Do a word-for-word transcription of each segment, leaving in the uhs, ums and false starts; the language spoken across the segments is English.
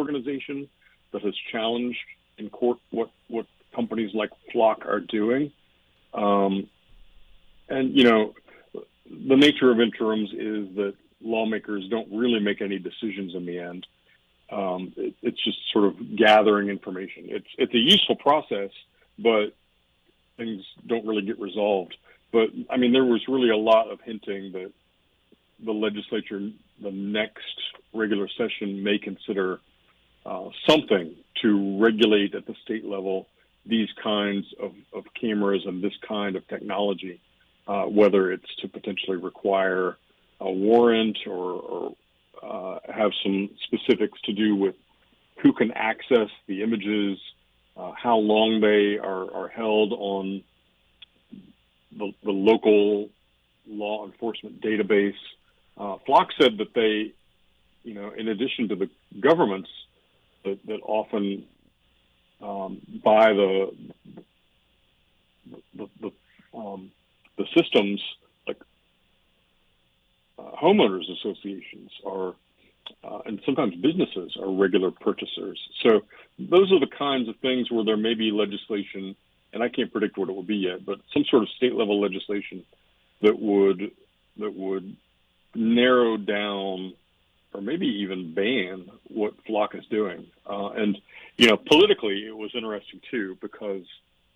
organization that has challenged in court what, what companies like Flock are doing. Um, and, you know, the nature of interims is that lawmakers don't really make any decisions in the end. Um, it, it's just sort of gathering information. It's it's a useful process, but things don't really get resolved. But, I mean, there was really a lot of hinting that the legislature, the next regular session, may consider uh, something to regulate at the state level these kinds of, of cameras and this kind of technology, uh, whether it's to potentially require a warrant or, or uh, have some specifics to do with who can access the images, uh, how long they are, are held on the, the local law enforcement database. Uh, Flock said that they, you know, in addition to the governments that, that often um, buy the the, the, um, the systems, like uh, homeowners associations are, uh, and sometimes businesses are regular purchasers. So those are the kinds of things where there may be legislation, and I can't predict what it will be yet, but some sort of state level legislation that would that would narrow down or maybe even ban what Flock is doing. Uh, and, you know, politically, it was interesting, too, because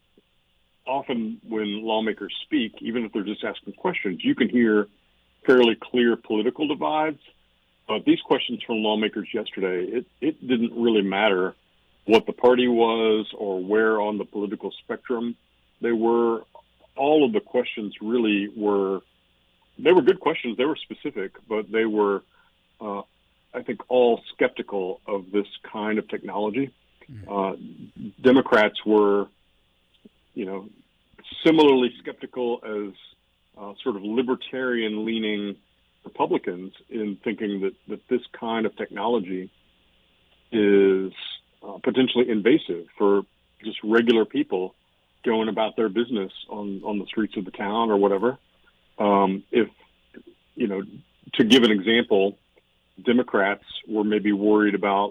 often when lawmakers speak, even if they're just asking questions, you can hear fairly clear political divides. But these questions from lawmakers yesterday, it, it didn't really matter what the party was or where on the political spectrum they were. All of the questions really were They were good questions. They were specific, but they were, uh, I think, all skeptical of this kind of technology. Uh, Democrats were, you know, similarly skeptical as uh, sort of libertarian-leaning Republicans in thinking that, that this kind of technology is uh, potentially invasive for just regular people going about their business on, on the streets of the town or whatever. Um, if, you know, to give an example, Democrats were maybe worried about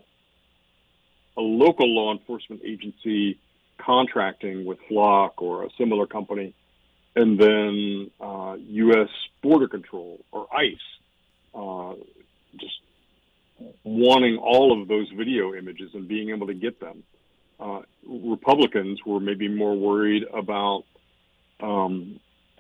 a local law enforcement agency contracting with Flock or a similar company, and then uh, U S Border Control or ICE uh, just wanting all of those video images and being able to get them. Uh, Republicans were maybe more worried about um,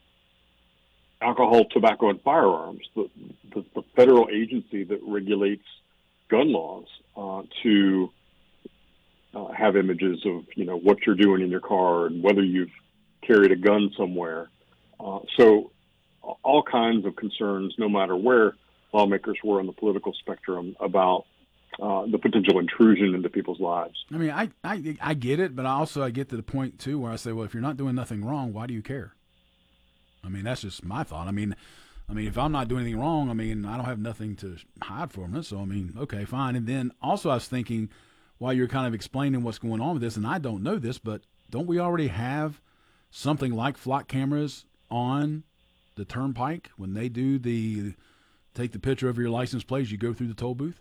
alcohol, tobacco, and firearms, the, the, the federal agency that regulates gun laws, uh, to uh, have images of, you know, what you're doing in your car and whether you've carried a gun somewhere. Uh, so all kinds of concerns, no matter where lawmakers were on the political spectrum, about uh, the potential intrusion into people's lives. I mean, I, I, I get it, but I also I get to the point, too, where I say, well, if you're not doing nothing wrong, why do you care? I mean, that's just my thought. I mean, I mean, if I'm not doing anything wrong, I mean, I don't have nothing to hide from it. So, I mean, okay, fine. And then also I was thinking, while you're kind of explaining what's going on with this, and I don't know this, but don't we already have something like Flock cameras on the turnpike when they do the take the picture of your license plate as you go through the toll booth?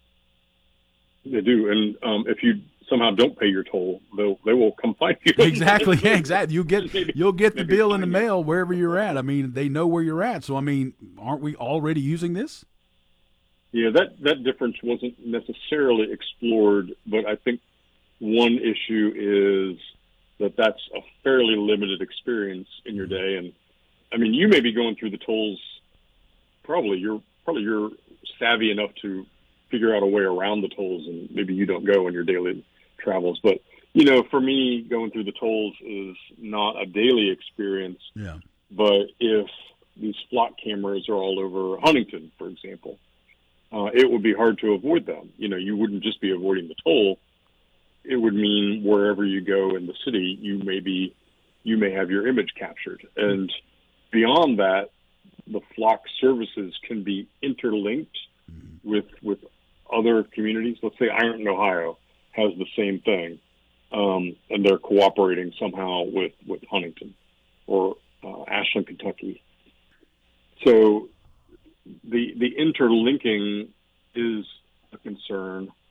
They do. And um, if you somehow don't pay your toll, they'll, they will come find you. Exactly. Yeah, exactly. You'll get, maybe, you'll get the bill in the you. mail wherever you're at. I mean, they know where you're at. So, I mean, aren't we already using this? Yeah, that, that difference wasn't necessarily explored, but I think one issue is that that's a fairly limited experience in your day. And I mean, you may be going through the tolls. Probably you're probably you're savvy enough to figure out a way around the tolls, and maybe you don't go on your daily travels. But, you know, for me, going through the tolls is not a daily experience. Yeah. But if these Flock cameras are all over Huntington, for example, uh, it would be hard to avoid them. You know, you wouldn't just be avoiding the toll. It would mean wherever you go in the city, you may be, you may have your image captured. And beyond that, the Flock services can be interlinked mm-hmm. with with other communities. Let's say Ironton, Ohio has the same thing, um, and they're cooperating somehow with, with Huntington or uh, Ashland, Kentucky. So the the interlinking is a concern.